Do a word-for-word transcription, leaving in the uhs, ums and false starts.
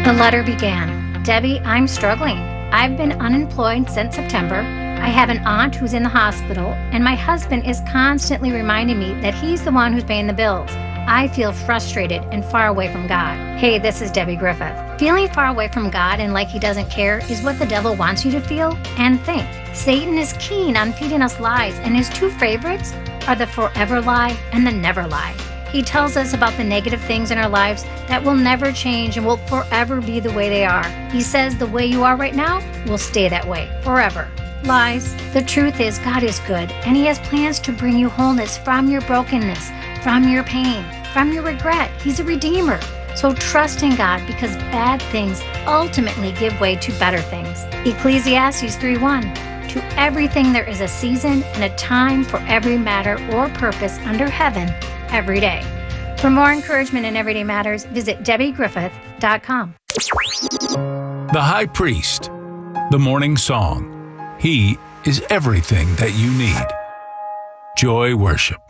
The letter began, "Debbie, I'm struggling. I've been unemployed since September. I have an aunt who's in the hospital, and my husband is constantly reminding me that he's the one who's paying the bills. I feel frustrated and far away from God." Hey, this is Debbie Griffith. Feeling far away from God and like he doesn't care is what the devil wants you to feel and think. Satan is keen on feeding us lies, and his two favorites are the forever lie and the never lie. He tells us about the negative things in our lives that will never change and will forever be the way they are. He says the way you are right now will stay that way forever. Lies. The truth is God is good, and he has plans to bring you wholeness from your brokenness, from your pain, from your regret. He's a redeemer. So trust in God, because bad things ultimately give way to better things. Ecclesiastes three one. To everything there is a season and a time for every matter or purpose under heaven every day. For more encouragement in Everyday Matters, visit Debbie Griffith dot com. The High Priest, the Morning Song. He is everything that you need. Joy Worship.